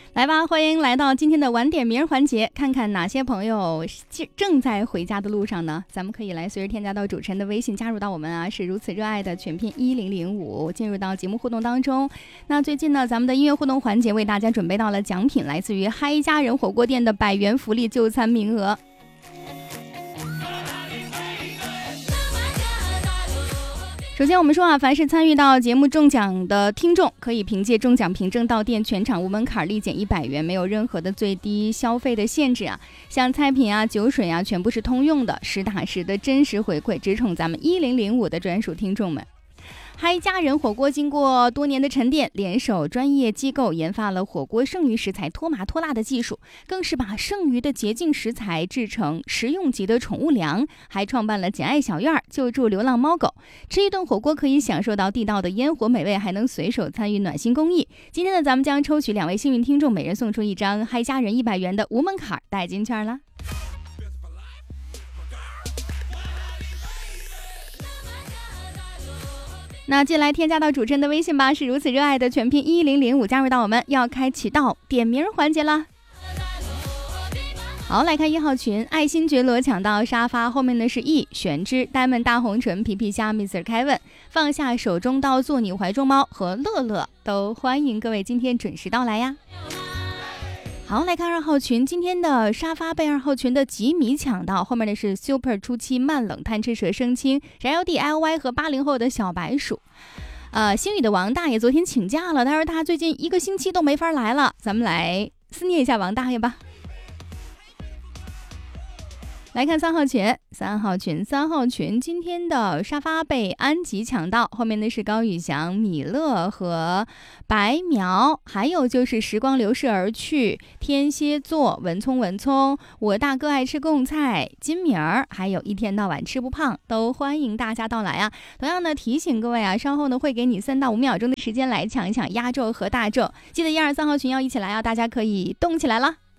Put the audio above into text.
来吧，欢迎来到今天的晚点名环节，看看哪些朋友正在回家的路上呢？咱们可以来随时添加到主持人的微信，加入到我们是如此热爱的全拼1005，进入到节目互动当中。那最近呢，咱们的音乐互动环节为大家准备到了奖品，来自于嗨家人火锅店的100元福利就餐名额。首先我们说凡是参与到节目中奖的听众，可以凭借中奖凭证到店，全场无门槛立减100元，没有任何的最低消费的限制像菜品酒水全部是通用的，实打实的真实回馈，直宠咱们1005的专属听众们。嗨家人火锅经过多年的沉淀，联手专业机构研发了火锅剩余食材脱麻脱辣的技术，更是把剩余的洁净食材制成食用级的宠物粮，还创办了简爱小院，救助流浪猫狗。吃一顿火锅可以享受到地道的烟火美味，还能随手参与暖心公益。今天呢，咱们将抽取2位幸运听众，每人送出一张嗨家人100元的无门槛代金券啦。那进来添加到主持人的微信吧，是如此热爱的全拼1005，加入到我们要开启到点名环节了。好，来看1号群，爱新觉罗抢到沙发，后面的是 E 玄之、呆萌大红唇、皮皮虾、Mr. Kevin， 放下手中刀，做你怀中猫和乐乐都欢迎各位今天准时到来呀。好，来看2号群，今天的沙发被2号群的吉米抢到，后面的是 Super 初期慢冷贪吃蛇生青、燃油 DIY 和80后的小白鼠。星宇的王大爷昨天请假了，他说他最近1个星期都没法来了，咱们来思念一下王大爷吧。来看3号群，今天的沙发被安吉抢到，后面的是高宇翔、米勒和白苗，还有就是时光流逝而去、天蝎座、文聪、我大哥爱吃贡菜、金明儿，还有一天到晚吃不胖，都欢迎大家到来同样呢，提醒各位稍后呢会给你3到5秒钟的时间来抢一抢压轴和大轴，记得1、2、3号群要一起来大家可以动起来了。